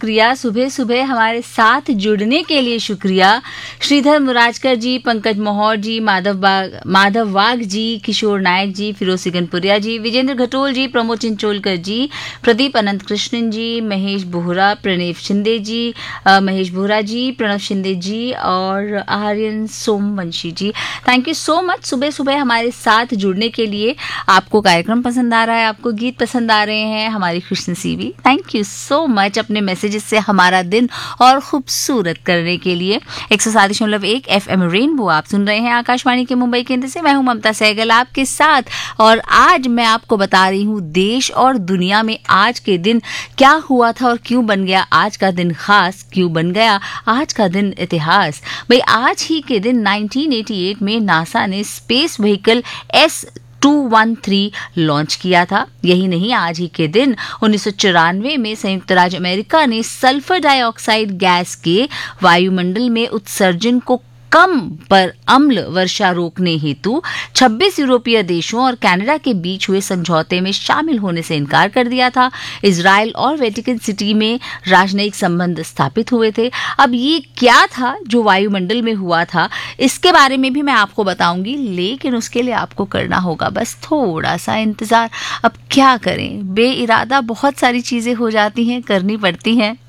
शुक्रिया, सुबह सुबह हमारे साथ जुड़ने के लिए शुक्रिया। श्रीधर मुराजकर जी, पंकज मोहर जी, माधव वाघ जी, किशोर नायक जी, फिरोज सिगनपुरिया जी, विजेंद्र घटोल जी, प्रमोद चिंचोलकर जी, प्रदीप अनंत कृष्णन जी, महेश बोहरा, प्रणेव शिंदे जी, महेश बोहरा जी, प्रणव शिंदे जी और आर्यन सोमवंशी जी। थैंक यू सो मच सुबह सुबह हमारे साथ जुड़ने के लिए। आपको कार्यक्रम पसंद आ रहा है, आपको गीत पसंद आ रहे हैं, हमारी खुशनसीबी। थैंक यू सो मच अपने मैसेजेस से हमारा दिन और खूबसूरत करने के लिए। 107.1 FM रेनबो आप सुन रहे हैं आकाशवाणी के मुंबई केंद्र से। मैं हूं ममता सहगल आपके साथ और आज मैं आपको बता रही हूं देश और दुनिया में आज के दिन क्या हुआ था और क्यों बन गया आज का दिन खास, क्यों बन गया आज का दिन इतिहास। भाई आज ही के दिन 1988 में नासा ने स्पेस व्हीकल S-213 लॉन्च किया था। यही नहीं, आज ही के दिन 1994 में संयुक्त राज्य अमेरिका ने सल्फर डाइऑक्साइड गैस के वायुमंडल में उत्सर्जन को कम पर अम्ल वर्षा रोकने हेतु 26 यूरोपीय देशों और कनाडा के बीच हुए समझौते में शामिल होने से इनकार कर दिया था। इजराइल और वेटिकन सिटी में राजनयिक संबंध स्थापित हुए थे। अब ये क्या था जो वायुमंडल में हुआ था, इसके बारे में भी मैं आपको बताऊंगी, लेकिन उसके लिए आपको करना होगा बस थोड़ा सा इंतजार। अब क्या करें, बेइरादा बहुत सारी चीजें हो जाती हैं, करनी पड़ती हैं।